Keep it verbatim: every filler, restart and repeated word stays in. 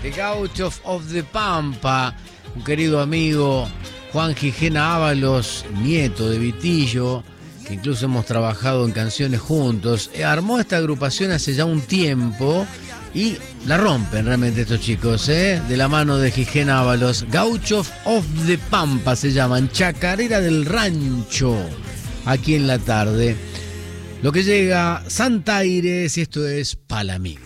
The Gauchos of the Pampa, un querido amigo Juan Gijena Ábalos, nieto de Vitillo, que incluso hemos trabajado en canciones juntos. Armó esta agrupación hace ya un tiempo y la rompen realmente estos chicos, ¿eh? De la mano de Gijena Ábalos. Gauchos of the Pampa se llaman, Chacarera del Rancho, aquí en la tarde. Lo que llega, Santa Aires, y esto es Palamigo.